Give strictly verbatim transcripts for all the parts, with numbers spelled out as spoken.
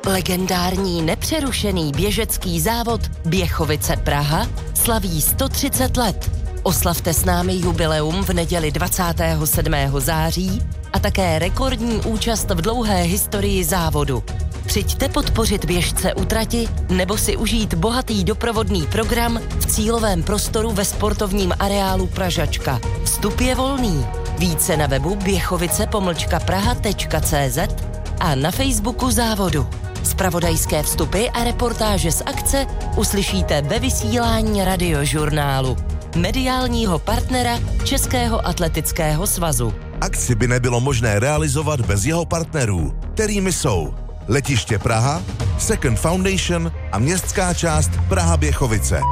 Legendární nepřerušený běžecký závod Běchovice Praha slaví sto třicet let. Oslavte s námi jubileum v neděli dvacátého sedmého září a také rekordní účast v dlouhé historii závodu. Přijďte podpořit běžce u trati nebo si užít bohatý doprovodný program v cílovém prostoru ve sportovním areálu Pražačka. Vstup je volný. Více na webu běchovice pomlčka praha tečka cé zet a na Facebooku závodu. Zpravodajské vstupy a reportáže z akce uslyšíte ve vysílání Radiožurnálu, mediálního partnera Českého atletického svazu. Akci by nebylo možné realizovat bez jeho partnerů, kterými jsou Letiště Praha, Second Foundation a městská část Praha Běchovice.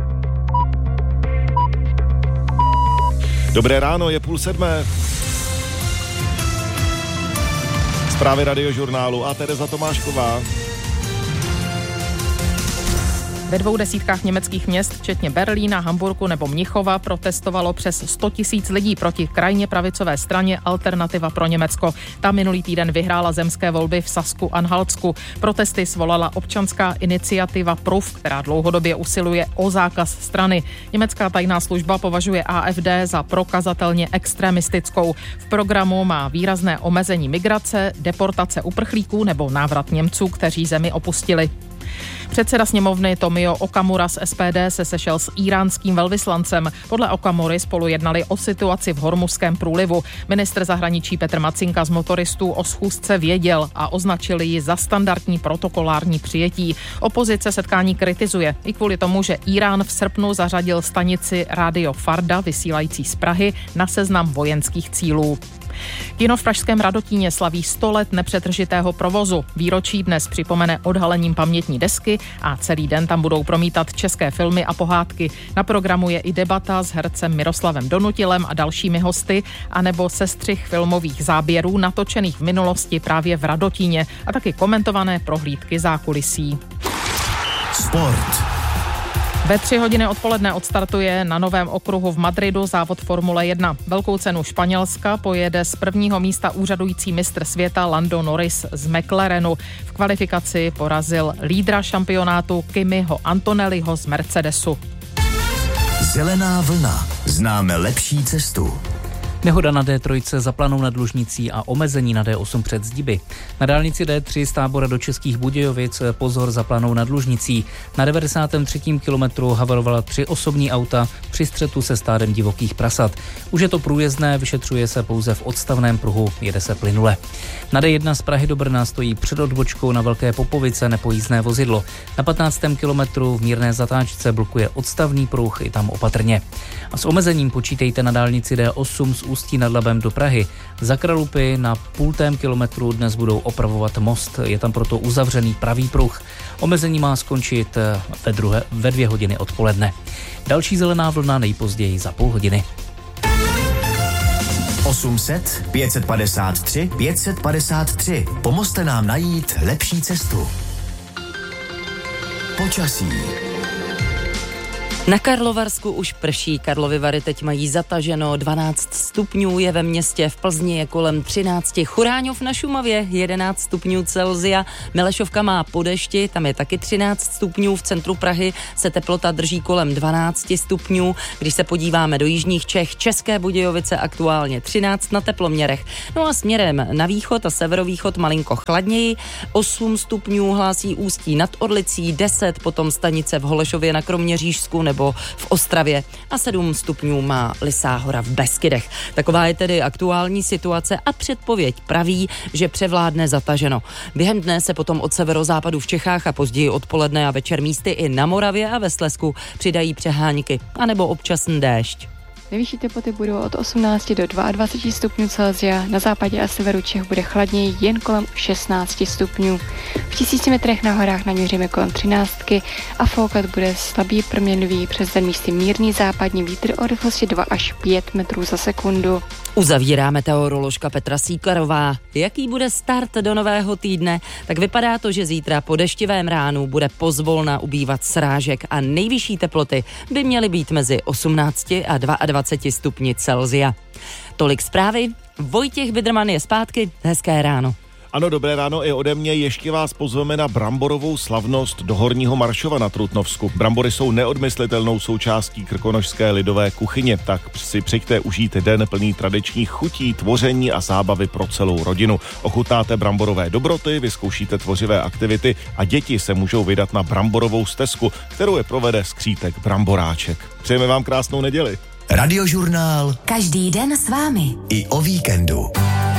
Dobré ráno, je půl sedmé. Zprávy Radiožurnálu a Tereza Tomášková. Ve dvou desítkách německých měst, včetně Berlína, Hamburku nebo Mnichova, protestovalo přes sto tisíc lidí proti krajně pravicové straně Alternativa pro Německo. Ta minulý týden vyhrála zemské volby v Sasku-Anhaltsku. Protesty svolala občanská iniciativa P R U F, která dlouhodobě usiluje o zákaz strany. Německá tajná služba považuje A F D za prokazatelně extremistickou. V programu má výrazné omezení migrace, deportace uprchlíků nebo návrat Němců, kteří zemi opustili. Předseda sněmovny Tomio Okamura z S P D se sešel s íránským velvyslancem. Podle Okamury spolu jednali o situaci v Hormuzském průlivu. Ministr zahraničí Petr Macinka z Motoristů o schůzce věděl a označil ji za standardní protokolární přijetí. Opozice setkání kritizuje i kvůli tomu, že Irán v srpnu zařadil stanici Radio Farda, vysílající z Prahy, na seznam vojenských cílů. Kino v pražském Radotíně slaví sto let nepřetržitého provozu. Výročí dnes připomene odhalením pamětní desky a celý den tam budou promítat české filmy a pohádky. Na programu je i debata s hercem Miroslavem Donutilem a dalšími hosty, anebo sestřih filmových záběrů natočených v minulosti právě v Radotíně a taky komentované prohlídky zákulisí. Sport. Ve tři hodiny odpoledne odstartuje na novém okruhu v Madridu závod Formule jedna. Velkou cenu Španělska pojede z prvního místa úřadující mistr světa Lando Norris z McLarenu. V kvalifikaci porazil lídra šampionátu Kimiho Antonelliho z Mercedesu. Zelená vlna. Známe lepší cestu. Nehoda na D tři za Planou nad Lužnicí a omezení na D osm před Zdiby. Na dálnici D tři z Tábora do Českých Budějovic pozor za Planou nad Lužnicí. Na devadesátém třetím kilometru havarovala tři osobní auta při střetu se stádem divokých prasat. Už je to průjezdné, vyšetřuje se pouze v odstavném pruhu, jede se plynule. Na D jedna z Prahy do Brna stojí před odbočkou na Velké Popovice nepojízdné vozidlo. Na patnáctém kilometru v mírné zatáčce blokuje odstavný pruh, i tam opatrně. A s omezením počítejte na dálnici D osm z Ústí nad Labem do Prahy. Za Kralupy na půltém kilometru dnes budou opravovat most, je tam proto uzavřený pravý pruh. Omezení má skončit ve, druhé, ve dvě hodiny odpoledne. Další zelená vlna nejpozději za půl hodiny. osm set, pět set padesát tři, pět set padesát tři. Pomozte nám najít lepší cestu. Počasí. Na Karlovarsku už prší, Karlovy Vary teď mají zataženo, dvanáct stupňů je ve městě, v Plzni je kolem třináct, Churáňov na Šumavě jedenáct stupňů Celsia, Melešovka má po dešti, tam je taky třináct stupňů, v centru Prahy se teplota drží kolem dvanáct stupňů, když se podíváme do jižních Čech, České Budějovice aktuálně třináct na teploměrech, no a směrem na východ a severovýchod malinko chladněji, osm stupňů hlásí Ústí nad Orlicí, deset potom stanice v Holešově na Kroměřížsku nebo v Ostravě a sedm stupňů má Lysá hora v Beskydech. Taková je tedy aktuální situace a předpověď praví, že převládne zataženo. Během dne se potom od severozápadu v Čechách a později odpoledne a večer místy i na Moravě a ve Slezsku přidají přehánky anebo občasný déšť. Nejvyšší teploty budou od osmnácti do dvaceti dvou stupňů Celsia, na západě a severu Čech bude chladněji jen kolem šestnácti stupňů. V tisíci metrech na horách naměříme kolem třináctky a foukat bude slabý proměnlivý, přes den místy mírný západní vítr o rychlosti dva až pět metrů za sekundu. Uzavírá meteoroložka Petra Síkarová. Jaký bude start do nového týdne? Tak vypadá to, že zítra po deštivém ránu bude pozvolna ubývat srážek a nejvyšší teploty by měly být mezi osmnácti a dvaceti dvěma stupni Celsia. Tolik zprávy. Vojtěch Bidrman je zpátky. Hezké ráno. Ano, dobré ráno i ode mě. Ještě vás pozveme na bramborovou slavnost do Horního Maršova na Trutnovsku. Brambory jsou neodmyslitelnou součástí krkonošské lidové kuchyně, tak si přijďte užít den plný tradičních chutí, tvoření a zábavy pro celou rodinu. Ochutnáte bramborové dobroty, vyzkoušíte tvořivé aktivity a děti se můžou vydat na bramborovou stezku, kterou je provede skřítek Bramboráček. Přejeme vám krásnou neděli. Radiožurnál. Každý den s vámi. I o víkendu.